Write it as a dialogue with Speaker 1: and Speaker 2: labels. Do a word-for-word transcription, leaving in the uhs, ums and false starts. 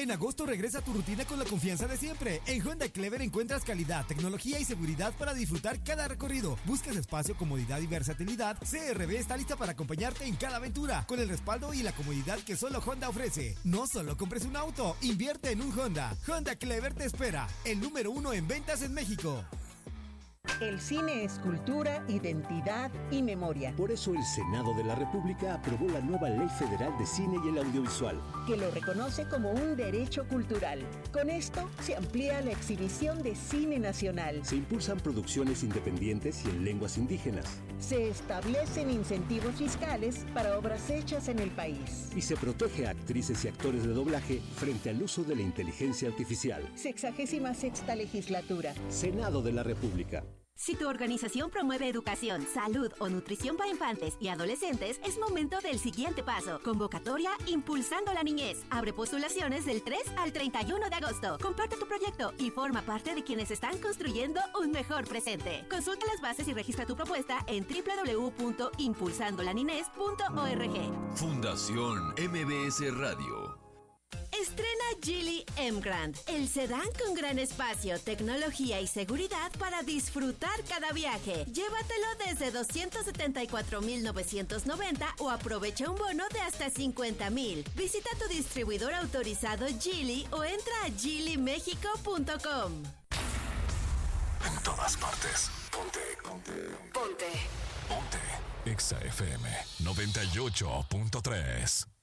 Speaker 1: En agosto regresa a tu rutina con la confianza de siempre. En Honda Clever encuentras calidad, tecnología y seguridad para disfrutar cada recorrido. Buscas espacio, comodidad y versatilidad. C R V está lista para acompañarte en cada aventura, con el respaldo y la comodidad que solo Honda ofrece. No solo compres un auto, invierte en un Honda. Honda Clever te espera, el número uno en ventas en México.
Speaker 2: El cine es cultura, identidad y memoria.
Speaker 3: Por eso el Senado de la República aprobó la nueva Ley Federal de Cine y el Audiovisual,
Speaker 2: que lo reconoce como un derecho cultural. Con esto se amplía la exhibición de cine nacional.
Speaker 3: Se impulsan producciones independientes y en lenguas indígenas.
Speaker 2: Se establecen incentivos fiscales para obras hechas en el país.
Speaker 3: Y se protege a actrices y actores de doblaje frente al uso de la inteligencia artificial.
Speaker 2: Sexagésima sexta legislatura.
Speaker 3: Senado de la República.
Speaker 4: Si tu organización promueve educación, salud o nutrición para infantes y adolescentes, es momento del siguiente paso. Convocatoria Impulsando la Niñez. Abre postulaciones del tres al treinta y uno de agosto. Comparte tu proyecto y forma parte de quienes están construyendo un mejor presente. Consulta las bases y registra tu propuesta en doble u doble u doble u punto impulsando la niñez punto org.
Speaker 5: Fundación M B S Radio.
Speaker 4: Estrena Geely M-Grand, el sedán con gran espacio, tecnología y seguridad para disfrutar cada viaje. Llévatelo desde doscientos setenta y cuatro mil novecientos noventa o aprovecha un bono de hasta cincuenta mil. Visita tu distribuidor autorizado Geely o entra a geely mexico punto com.
Speaker 5: En todas partes. Ponte. Ponte.
Speaker 4: Ponte.
Speaker 5: Ponte. Exa F M noventa y ocho punto tres.